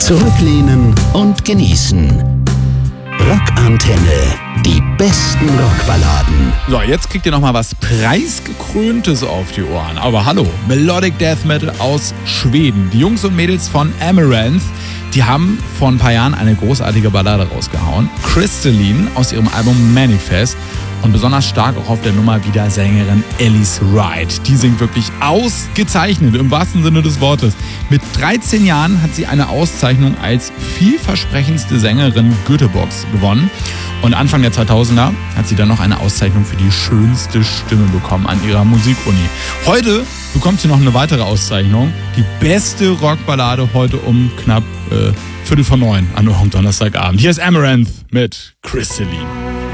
Zurücklehnen und genießen. Rockantenne. Die besten Rockballaden. So, jetzt kriegt ihr nochmal was Preisgekröntes auf die Ohren. Aber hallo, Melodic Death Metal aus Schweden. Die Jungs und Mädels von Amaranth, die haben vor ein paar Jahren eine großartige Ballade rausgehauen. Crystalline aus ihrem Album Manifest. Und besonders stark auch auf der Nummer wieder Sängerin Alice Wright. Die singt wirklich ausgezeichnet, im wahrsten Sinne des Wortes. Mit 13 Jahren hat sie eine Auszeichnung als vielversprechendste Sängerin Göteborgs gewonnen. Und Anfang der 2000er hat sie dann noch eine Auszeichnung für die schönste Stimme bekommen an ihrer Musikuni. Heute bekommt sie noch eine weitere Auszeichnung. Die beste Rockballade heute um knapp 8:45 an eurem Donnerstagabend. Hier ist Amaranth mit Crystalline.